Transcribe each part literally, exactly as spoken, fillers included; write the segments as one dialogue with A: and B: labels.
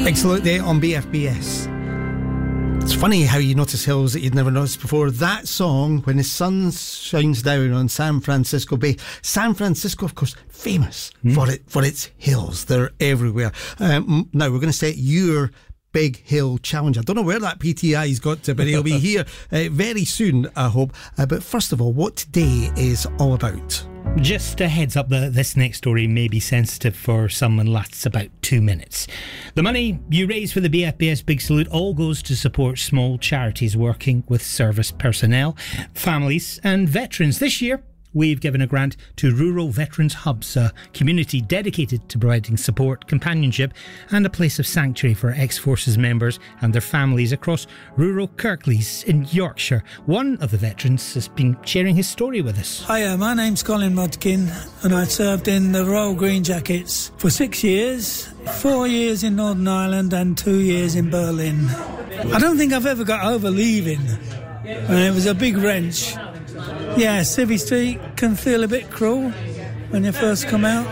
A: Big Salute Day on B F B S. It's funny how you notice hills that you'd never noticed before. That song, When the Sun Shines Down on San Francisco Bay. San Francisco, of course, famous mm. for it for its hills. They're everywhere. Um, now, we're going to set your Big Hill Challenge. I don't know where that P T I's got to, but he'll be here uh, very soon, I hope. Uh, but first of all, what today is all about?
B: Just a heads up that this next story may be sensitive for some and lasts about two minutes. The money you raise for the B F B S Big Salute all goes to support small charities working with service personnel, families and veterans. This year, we've given a grant to Rural Veterans Hubs, a community dedicated to providing support, companionship and a place of sanctuary for ex-forces members and their families across rural Kirklees in Yorkshire. One of the veterans has been sharing his story with us.
C: Hiya, my name's Colin Rodkin and I served in the Royal Green Jackets for six years, four years in Northern Ireland and two years in Berlin. I don't think I've ever got over leaving. And it was a big wrench. Yeah, Civvy Street can feel a bit cruel when you first come out.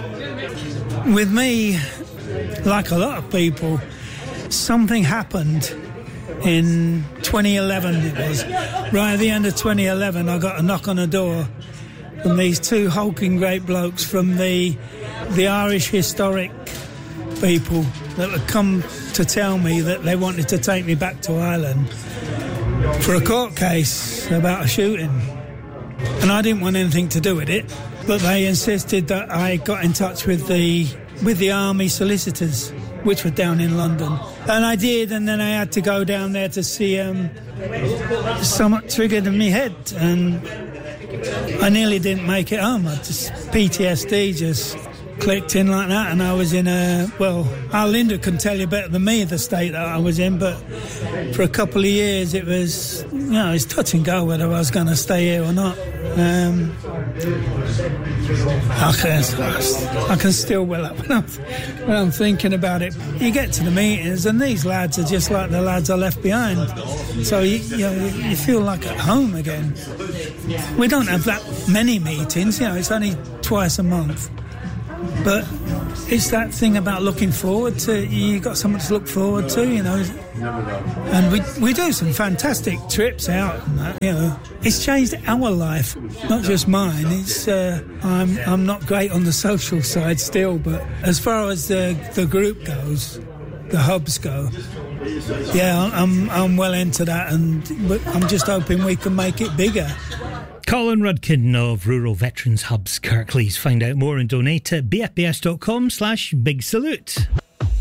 C: With me, like a lot of people, something happened in twenty eleven, it was. Right at the end of twenty eleven, I got a knock on the door from these two hulking great blokes from the, the Irish historic people that had come to tell me that they wanted to take me back to Ireland for a court case about a shooting. And I didn't want anything to do with it, but they insisted that I got in touch with the with the army solicitors, which were down in London. And I did, and then I had to go down there to see um, something triggered in my head, and I nearly didn't make it home. I just P T S D just clicked in like that, and I was in a, well, Al Linda can tell you better than me the state that I was in, but for a couple of years it was, you know, it's touch and go whether I was going to stay here or not. Um, I, can, I can still well up when I'm, when I'm thinking about it. You get to the meetings and these lads are just like the lads I left behind, so you, you know, you feel like at home again. We don't have that many meetings, you know, it's only twice a month. But it's that thing about looking forward to, you got something to look forward to, you know. And we we do some fantastic trips out and that, you know. It's changed our life, not just mine. It's uh, I'm I'm not great on the social side still, but as far as the the group goes, the hubs go, yeah, I'm I'm well into that, and I'm just hoping we can make it bigger.
B: Colin Rudkin of Rural Veterans Hubs Kirklees. Find out more and donate at b f b s dot com slash big salute.